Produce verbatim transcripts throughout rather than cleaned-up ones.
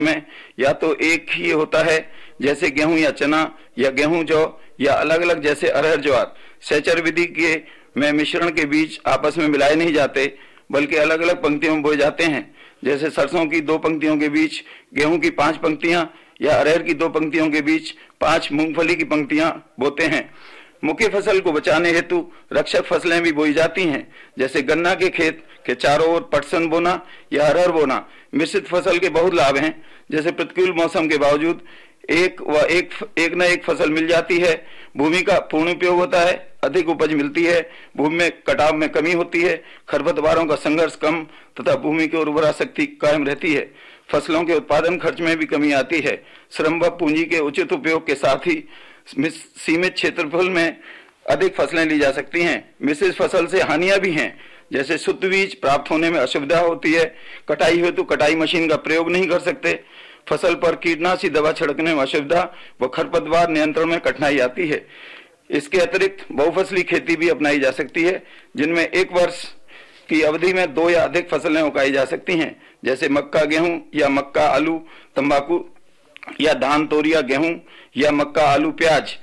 में या तो एक ही होता है, जैसे गेहूं या चना या गेहूं जौ, या अलग अलग जैसे अरहर ज्वार। सैचर विधि के में मिश्रण के बीज आपस में मिलाए नहीं जाते, बल्कि अलग अलग पंक्तियों में बोए जाते हैं। जैसे सरसों की दो पंक्तियों के बीच गेहूं की पांच पंक्तियां या अरहर की दो पंक्तियों के बीच पांच मूंगफली की पंक्तियां बोते हैं। मुख्य फसल को बचाने हेतु रक्षक फसलें भी बोई जाती हैं, जैसे गन्ना के खेत के चारों ओर पटसन बोना या अरहर बोना। मिश्रित फसल के बहुत लाभ हैं, जैसे प्रतिकूल मौसम के बावजूद एक व एक एक न एक फसल मिल जाती है, भूमि का पूर्ण उपयोग होता है, अधिक उपज मिलती है, भूमि में कटाव में कमी होती है, खरपतवारों का संघर्ष कम तथा भूमि की उर्वरा शक्ति कायम रहती है, फसलों के उत्पादन खर्च में भी कमी आती है। श्रम व पूंजी के उचित उपयोग के साथ ही सीमित क्षेत्रफल में अधिक फसलें ली जा सकती हैं। मिश्रित फसल से हानियां भी हैं, जैसे शुद्ध बीज प्राप्त होने में असुविधा होती है, कटाई हेतु कटाई मशीन का प्रयोग नहीं कर सकते, फसल पर कीटनाशी दवा छिड़कने में असुविधा व खरपतवार नियंत्रण में कठिनाई आती है। इसके अतिरिक्त बहुफसली खेती भी अपनाई जा सकती है, जिनमें एक वर्ष की अवधि में दो या अधिक फसलें उगाई जा सकती हैं, जैसे मक्का गेहूं या मक्का आलू तंबाकू या धान तोरिया गेहूं या मक्का आलू प्याज।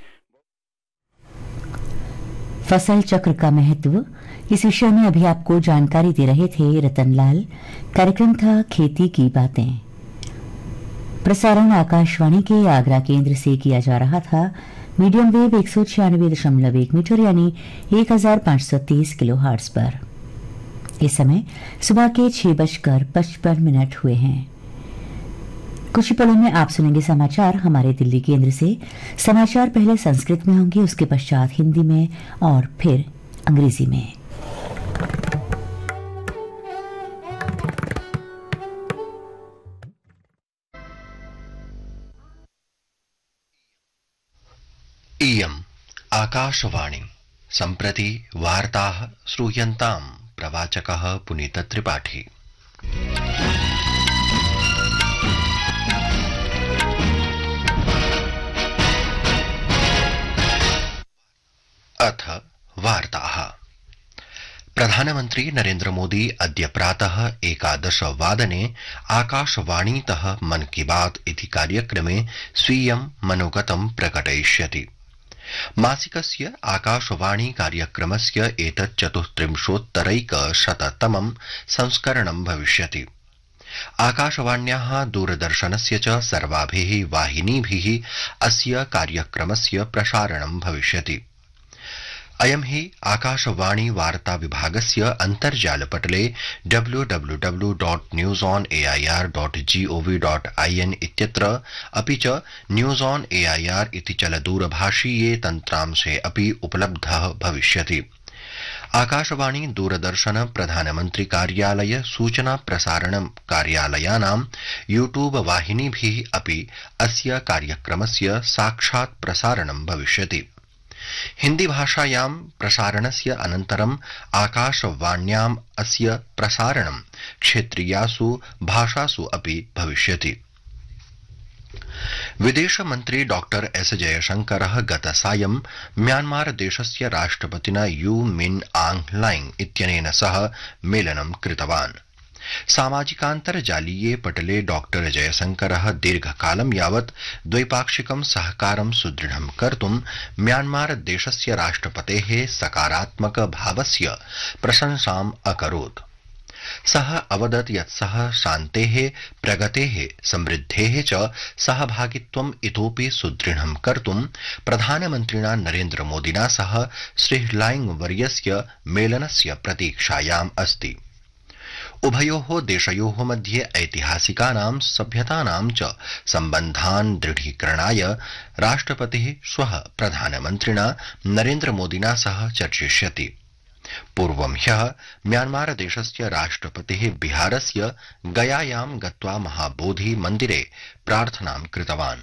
फसल चक्र का महत्व, इस विषय में अभी आपको जानकारी दे रहे थे रतनलाल। कार्यक्रम था खेती की बातें। प्रसारण आकाशवाणी के आगरा केंद्र से किया जा रहा था। मीडियम वेव एक सौ छियानवे दशमलव एक मीटर यानी एक हजार पांच सौ तीस किलो हर्ट्ज पर। इस समय सुबह के छह बजकर पचपन मिनट हुए हैं। कुछ पलों में आप सुनेंगे समाचार हमारे दिल्ली केंद्र से। समाचार पहले संस्कृत में होंगे, उसके पश्चात हिंदी में और फिर अंग्रेजी में। इयम् आकाशवाणी। सम्प्रति वार्ताः श्रूयन्ताम्। प्रवाचकः पुनीत त्रिपाठी। अथ वार्ताः। प्रधानमन्त्री नरेन्द्र मोदी अद्य प्रातः एकादश वादने आकाशवाणीतः मन की बात इति कार्यक्रमे स्वीयं मनोगतं प्रकटयिष्यति। मासिकस्य आकाशवाणी कार्यक्रमस्य एतत् चतुस्त्रिंशोत्तरैकशततमं संस्करणं भविष्यति। आकाशवाण्याः दूरदर्शनस्य च सर्वाभिः वाहिनीभिः अस्य कार्यक्रमस्य प्रसारणं भविष्यति। अयं हि आकाशवाणी वार्ता विभागस्य अन्तर्जालपटले W W W dot news on A I R dot G O V dot I N इत्यत्र अपि च news on A I R इति चलदूरभाषीये तन्त्रांशे अपि उपलब्धः भविष्यति। आकाशवाणी दूरदर्शन प्रधानमन्त्री कार्यालय सूचना प्रसारण कार्यालयानां यूट्यूब वाहिनीभिः अपि अस्य कार्यक्रमस्य साक्षात् प्रसारणं भविष्यति। हिंदी भाषायां प्रसारणस्य अनन्तरं आकाशवाण्याम् अस्य प्रसारणं क्षेत्रीयासु भाषासु अपि भविष्यति। विदेशमन्त्री डॉक्टर एस जयशंकरः गतसायं म्यांमार देशस्य राष्ट्रपतिना यू मिन आंग लाइंग इत्यनेन सह मेलनं कृतवान्। सामाजिकान्तर्जालीये पटले डॉक्टर जयशंकरः दीर्घकालं यावत् द्वैपाक्षिकं सहकारं सुदृढं कर्तुं म्यांमार देशस्य राष्ट्रपतेः सकारात्मक भावस्य प्रशंसाम् अकरोत्। सः अवदत् यत् सः शान्तेः, प्रगतेः, समृद्धेः च सहभागित्वम् इतोपि सुदृढं कर्तुं प्रधानमन्त्रिणा नरेन्द्र मोदिना सह श्री लाइंग वर्यस्य मेलनस्य प्रतीक्षायाम् अस्ति। उभयोः देशयोः मध्ये ऐतिहासिकानां सभ्यतानां च सम्बन्धान् दृढीकरणाय राष्ट्रपतिः श्वः प्रधानमन्त्रिणा नरेन्द्र मोदिना सह चर्चिष्यति। पूर्वं ह्यः म्यांमार देशस्य राष्ट्रपतिः बिहारस्य गयायां गत्वा महाबोधि मन्दिरे प्रार्थनां कृतवान्।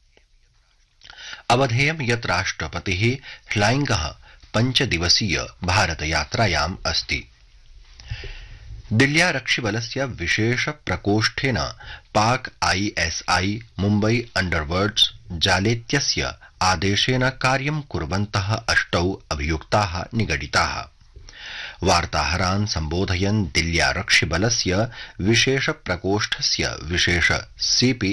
अवधेयं यत् राष्ट्रपतिः ह्लाइंगः पञ्चदिवसीय भारतयात्रायाम् अस्ति। दिल्ल्यारक्षिबलस्य विशेष प्रकोष्ठेन पाक आई एस आई मुम्बई अंडरवर्ल्ड्स जालेत्यस्य आदेशेन कार्यं कुर्वन्तः अष्टौ अभियुक्ताः निगडिताः। वार्ताहरान् सम्बोधयन् दिल्ल्यारक्षिबलस्य विशेष प्रकोष्ठस्य विशेष सीपी